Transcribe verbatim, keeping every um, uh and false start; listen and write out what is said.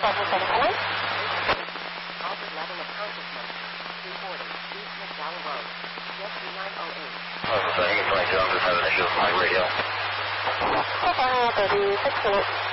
seven seven seven. Altered level of consciousness. three forty, East McDowell Road. Jet two nine oh eight. Oh, so you can twenty-two, I'm just having issues with my radio. Okay, thirty-six minutes.